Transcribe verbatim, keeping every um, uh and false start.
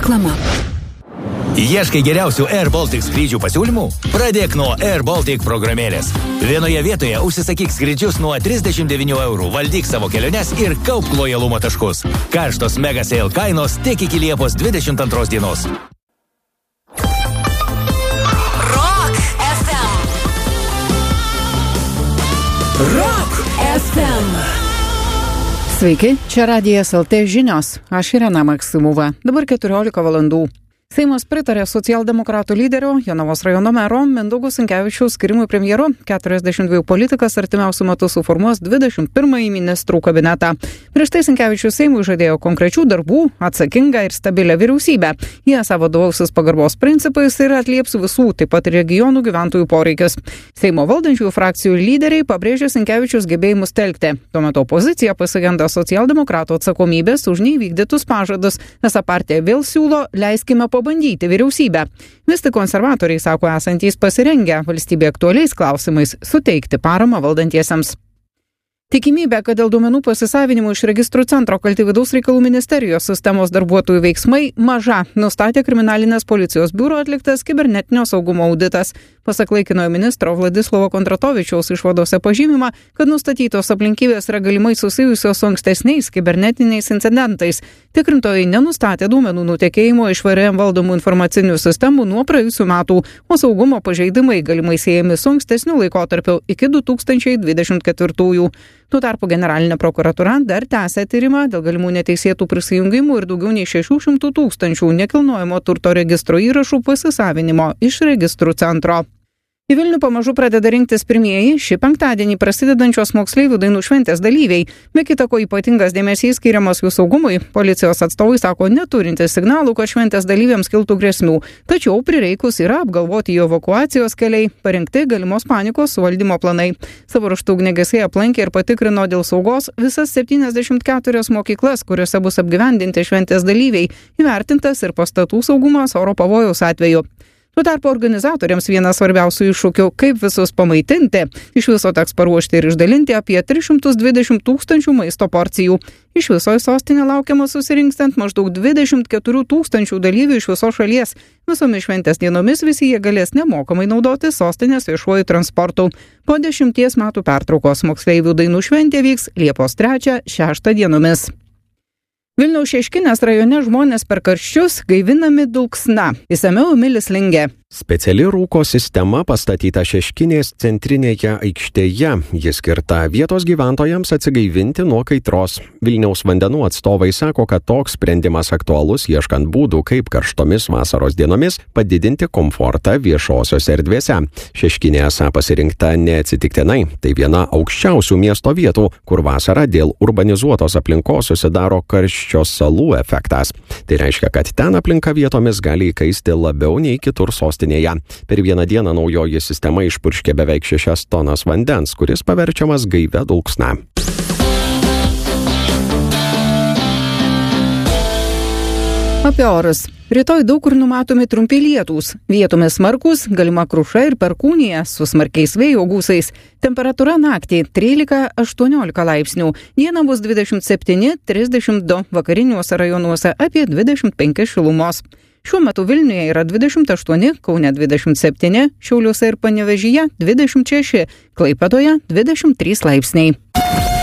Reklama. Ieškai geriausių Air Baltic skrydžių pasiūlymų? Pradėk nuo Air Baltic programėlės. Vienoje vietoje užsisakyk skrydžius nuo trisdešimt devynių eurų, valdyk savo keliones ir kaupk lojalumo taškus. Karštos mega sale kainos tik iki Liepos dvidešimt antros dienos. Rock F M. Rock F M. Sveiki, čia Radijas L T žinios. Aš Irena Maksimova. Dabar keturiolika valandų. Seimas pritarė socialdemokratų lyderio Jonavos rajono mero Mindaugo Sinkevičiaus skirimui premjero. keturiasdešimt dviejų politikas artimiausiu metu suformuos dvidešimt pirmąjį ministrų kabinetą. Prieš tai Sinkevičius Seimui žadėjo konkrečių darbų, atsakingą ir stabilę vyriausybę. Jie savo vadovausis pagarbos principais ir atlieps visų, taip pat regionų gyventojų poreikius. Seimo valdančiųjų frakcijų lyderiai pabrėžė Sinkevičius gebėjimus telkti. Tuo metu opozicija pasigenda socialdemokratų atsakomybės už neįvykdytus pažadus, nes partija vėl siūlo leiskime pabandyti vyriausybę. Vis tik konservatoriai sako esantys pasirengę valstybė aktualiais klausimais suteikti paramą valdantiesiems. Tikimybė, kad dėl duomenų pasisavinimų iš registrų centro kalti vidaus reikalų ministerijos sistemos darbuotojų veiksmai maža, nustatė kriminalinės policijos biuro atliktas kibernetinio saugumo auditas. Pasak laikinojo ministro Vladislovo Kondratovičiaus išvadose pažymima, kad nustatytos aplinkybės yra galimai susijusios su ankstesniais kibernetiniais incidentais. Tikrintojai nenustatė duomenų nutekėjimo iš V R M valdomų informacinių sistemų nuo praėjusių metų, o saugumo pažeidimai galimai siejami su ankstesniu laikotarpiu iki du tūkstančiai dvidešimt ketvirtųjų. Tuo tarpu generalinė prokuratūra dar tęsia tyrimą dėl galimų neteisėtų prisijungimų ir daugiau nei šešių šimtų tūkstančių nekilnojamo turto registro įrašų pasisavinimo iš registrų centro. Į Vilnių pamažu pradeda rinktis pirmieji šį penktadienį prasidedančios moksleivių dainų šventės dalyviai. Be kita ko ypatingas dėmesys skiriamas jų saugumui. Policijos atstovai sako neturintys signalų, kad šventės dalyviams kiltų grėsmių. Tačiau prireikus yra apgalvoti jų evakuacijos keliai, parengti galimos panikos suvaldymo planai. Savo ruožtu ugniagesiai aplankė ir patikrino dėl saugos visas septyniasdešimt keturias mokyklas, kuriuose bus apgyvendinti šventės dalyviai, įvertintas ir pastatų saugumas oro pavojaus atveju. Tuo tarpu organizatoriams vienas svarbiausių iššūkių, kaip visus pamaitinti. Iš viso teks paruošti ir išdalinti apie tris šimtus dvidešimt tūkstančių maisto porcijų. Iš viso į sostinę laukiama susirinkstant maždaug dvidešimt keturių tūkstančių dalyvių iš visos šalies. Visomis šventės dienomis visi jie galės nemokamai naudoti sostinės viešuoju transportu. Po dešimties metų pertraukos moksleivių dainų šventė vyks Liepos trečią šeštą dienomis. Vilniaus Šeškinės rajone žmonės per karščius gaivinami dulksna. Išsamiau Emilis Lingė. Speciali rūko sistema pastatyta Šeškinės centrinėje aikštėje. Ji skirta vietos gyventojams atsigaivinti nuo kaitros. Vilniaus vandenų atstovai sako, kad toks sprendimas aktualus ieškant būdų, kaip karštomis vasaros dienomis padidinti komfortą viešosiose erdvėse. Šeškinė esą pasirinkta neatsitiktinai. Tai viena aukščiausių miesto vietų, kur vasarą dėl urbanizuotos aplinkos susidaro karščio salų efektas. Tai reiškia, kad ten aplinka vietomis gali įkaisti labiau nei kitur sostinėje. Per vieną dieną naujoji sistema išpurškė beveik šešias tonas vandens, kuris paverčiamas gaivia dulksna. Apie orus. Rytoj daug kur numatomi trumpi lietūs. Vietomis smarkūs, galima kruša ir perkūnija su smarkiais vėjo gūsiais. Temperatūra naktį trylika aštuoniolika laipsnių. Dieną bus dvidešimt septyni trisdešimt du, vakariniuose rajonuose apie dvidešimt penki šilumos. Šiuo metu Vilniuje yra dvidešimt aštuoni, Kaune dvidešimt septyni, Šiauliuose ir Panevėžyje dvidešimt šeši, Klaipėdoje dvidešimt trys laipsniai.